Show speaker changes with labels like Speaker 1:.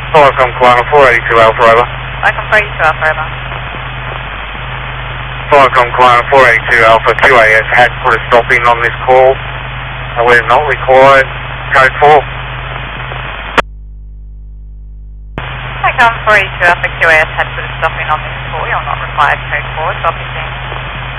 Speaker 1: Welcome, Climber 482 Alpha Over.
Speaker 2: Welcome 482 Alpha Over.
Speaker 1: Welcome, Climber 482 Alpha QAS had put a stop in on this call. We're not required. Code 4.
Speaker 2: Welcome 482 Alpha QAS had put a stop in on this call. You're not required. Code 4. Stop 15.